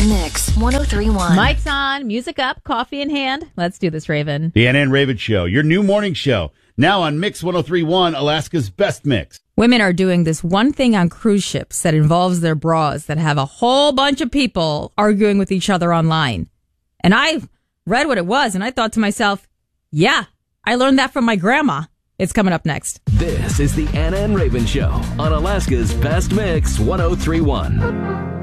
Mix 1031. Mike's on, music up, coffee in hand. Let's do this, Raven. The Anna and Raven Show, your new morning show. Now on Mix 1031, Alaska's best mix. Women are doing this one thing on cruise ships that involves their bras that have a whole bunch of people arguing with each other online. And I read what it was, and I thought to myself, yeah, I learned that from my grandma. It's coming up next. This is the Anna and Raven Show on Alaska's best mix 1031.